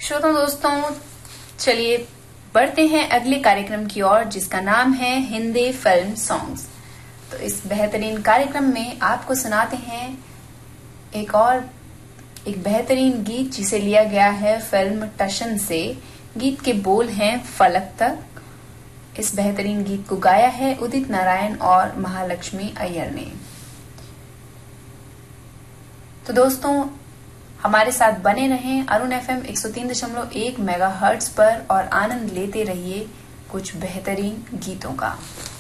श्रोता दोस्तों, चलिए बढ़ते हैं अगले कार्यक्रम की ओर, जिसका नाम है हिंदी फिल्म सॉन्ग्स। तो इस बेहतरीन कार्यक्रम में आपको सुनाते हैं एक बेहतरीन गीत जिसे लिया गया है फिल्म टशन से। गीत के बोल हैं फलक तक। इस बेहतरीन गीत को गाया है उदित नारायण और महालक्ष्मी अय्यर ने। तो दोस्तों, हमारे साथ बने रहें अरुण FM 103.1 मेगाहर्ट्ज पर और आनंद लेते रहिए कुछ बेहतरीन गीतों का।